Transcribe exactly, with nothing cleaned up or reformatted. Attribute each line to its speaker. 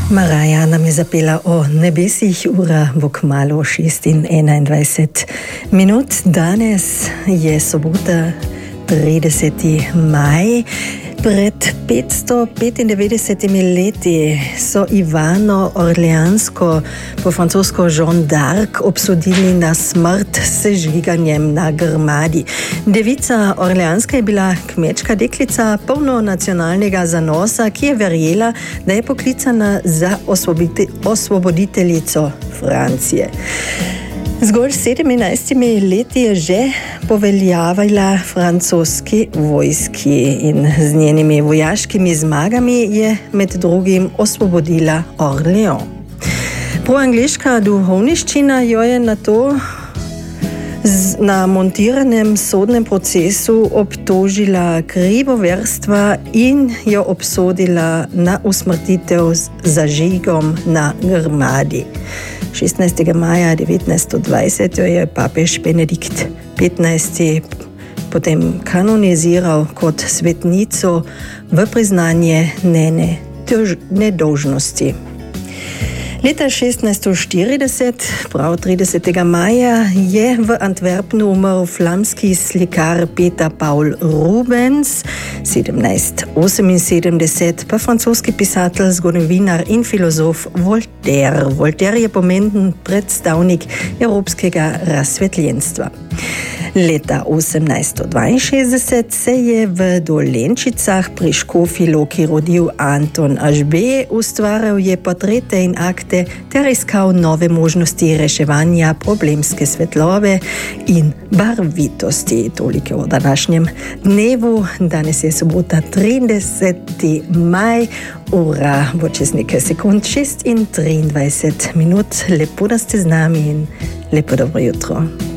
Speaker 1: Maraja nam je zapela o nebesih, ura bo kmalu šest in enaindvajset minut. Danes je sobota, trideseti maj. Pred petsto petindevetdesetimi leti so Ivano Orleansko, po francosko Jeanne d'Arc, obsodili na smrt s sežiganjem na grmadi. Devica Orleanska je bila kmečka deklica polno nacionalnega zanosa, ki je verjela, da je poklicana za osvoboditeljico Francije. Zgolj sedemnajstimi leti je že poveljavala francoski vojski in z njenimi vojaškimi zmagami je med drugim osvobodila Orleans. Proangleška duhovniščina jo je nato na montiranem sodnem procesu obtožila krivoverstva in jo obsodila na usmrtitev z zažigom na grmadi. šestnajstega maja devetnajststo dvajset jo je papež Benedikt petnajsti potem kanoniziral kot svetnico v priznanje njene nedolžnosti. Leta šestnajststo štirideset, prav tridesetega maja, je v Antwerpnu umrl flamski slikar Peter Paul Rubens, sedemnajststo oseminsedemdeset pa francoski pisatelj, zgodovinar in filozof Voltaire. Voltaire je pomemben predstavnik evropskega razsvetljenstva. Leta osemnajststo dvainšestdeset se je v Dolenčicah pri Škofji Loki rodil Anton Ažbe, ustvarjal je portrete in akte ter iskal nove možnosti reševanja problemske svetlobe in barvitosti. Toliko o današnjem dnevu. Danes je sobota, trideseti maj, ura bo čez nekaj sekund šest in triindvajset minut. Lepo, da ste z nami in lepo dobro jutro.